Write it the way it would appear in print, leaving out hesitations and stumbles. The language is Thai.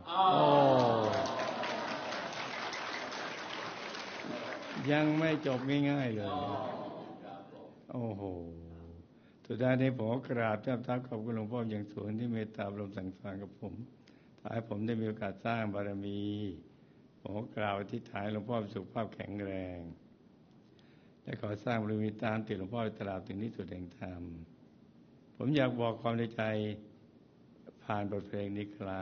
โอ้ยังไม่จบง่ายๆเลยโอ้โหสุดท้ายนี้ผมกราบแทบเท้าขอบคุณหลวงพ่ออย่างสูงที่เมตตาลมสั่งสอนกับผมถ้าให้ผมได้มีโอกาสสร้างบารมีผมกล่าวอธิษฐานหลวงพ่อสุขภาพแข็งแรงและขอสร้างบารมีตามติดหลวงพ่อตลอดถึงที่สุดแห่งธรรมผมอยากบอกความในใจผ่านบทเพลงนี้ครับ